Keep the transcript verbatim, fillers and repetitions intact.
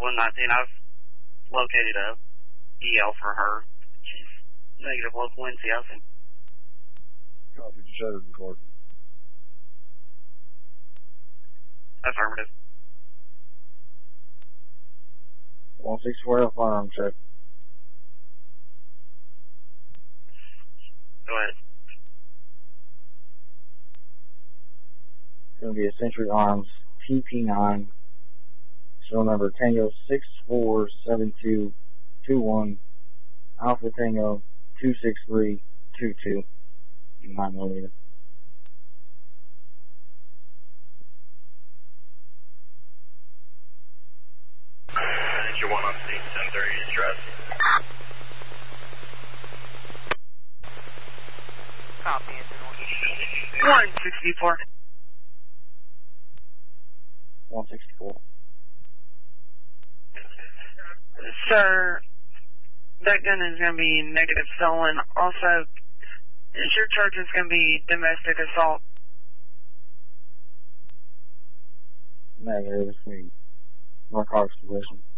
one nineteen. I've located a E L for her. She's negative local N C I C. Copy, shutter recording. Affirmative. one sixty-four, firearm check. Go ahead. It's going to be a Century Arms T P nine. Serial number Tango six four seven two two one, Alpha Tango two six three two two, nine millimeter. Ninja one on scene, ten thirty distress. Copy, engine one sixty-four. one sixty-four. Sir, that gun is going to be negative stolen. Also, your charge is going to be domestic assault. Negative, we narcotics possession.